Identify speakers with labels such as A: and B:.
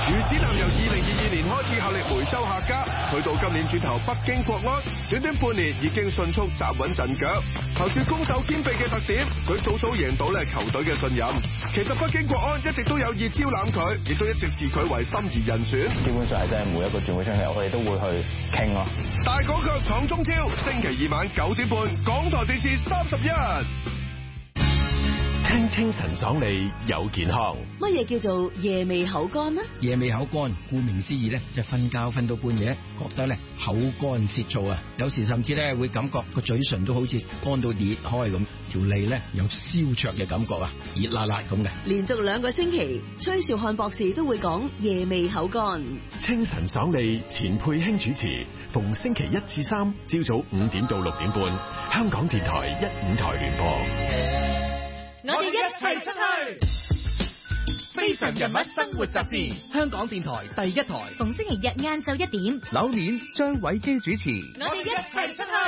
A: 余子南由2022年開始效力梅州客家，去到今年轉投北京國安，短短半年已經迅速站穩陣腳。憑住攻守兼備嘅特點，佢早早贏到球隊嘅信任。其實北京國安一直都有意招攬佢，亦都一直視佢為心儀人選。
B: 基本上係真係每一個轉會窗口，我哋都會去傾咯。
A: 大港腳闖中超，星期二晚9點半，港台電視31。
C: 聽清晨爽利有健康。
D: 乜嘢叫做夜味口乾呢？
E: 夜味口乾，顧名思義咧，就瞓覺瞓到半夜，覺得咧口乾舌燥啊，有時甚至咧會感覺個嘴唇都好似乾到裂開咁，條脷咧有燒灼嘅感覺啊，熱辣辣咁嘅。
D: 連續2個星期，崔兆漢博士都會講夜味口乾。
C: 清晨爽利，錢佩卿主持，逢星期1至3朝早5點到6點半，香港電台15台聯播。
F: 我哋一齊出去！非常人物生活雜誌，香港電台第1台，
G: 逢星期日晏晝1點，
F: 柳年張偉基主持。
G: 我哋一齊出去！